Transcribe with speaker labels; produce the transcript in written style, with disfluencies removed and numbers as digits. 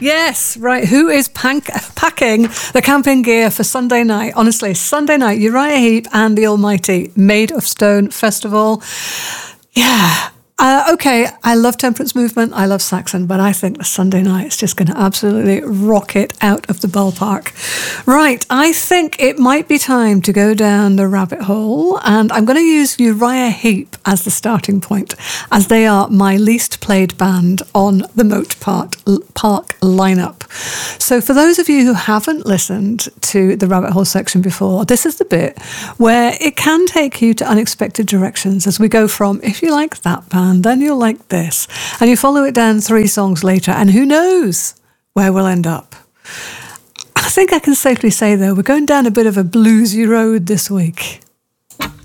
Speaker 1: Yes, right. Who is packing the camping gear for Sunday night? Honestly, Sunday night, Uriah Heep and the almighty Made of Stone Festival. Yeah. Okay, I love Temperance Movement, I love Saxon, but I think the Sunday night is just going to absolutely rock it out of the ballpark. Right, I think it might be time to go down the rabbit hole, and I'm going to use Uriah Heep as the starting point, as they are my least played band on the Moat Park lineup. So for those of you who haven't listened to the rabbit hole section before, this is the bit where it can take you to unexpected directions as we go from, if you like that band, then you'll like this. And you follow it down 3 songs later, and who knows where we'll end up. I think I can safely say, though, we're going down a bit of a bluesy road this week.